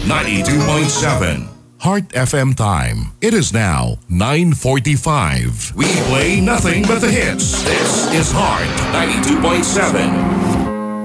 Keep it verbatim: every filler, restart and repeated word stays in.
ninety-two point seven. Heart F M time. It is now nine forty-five. We play nothing but the hits. This is Heart ninety-two point seven.